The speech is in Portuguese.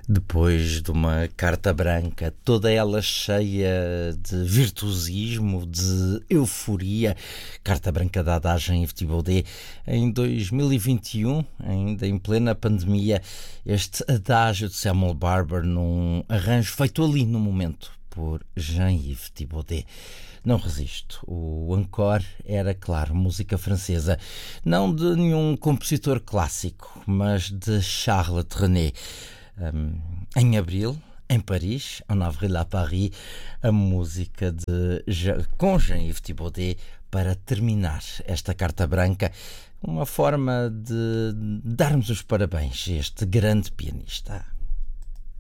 Depois de uma carta branca, toda ela cheia de virtuosismo, de euforia, carta branca da Adagem Yves Thibaudet, em 2021, ainda em plena pandemia, este adágio de Samuel Barber num arranjo feito ali no momento por Jean-Yves Thibaudet. Não resisto. O encore era, claro, música francesa, não de nenhum compositor clássico, mas de Charles Trenet. Em abril, em Paris, en avril à Paris, a música com Jean-Yves Thibaudet para terminar esta carta branca, uma forma de darmos os parabéns a este grande pianista.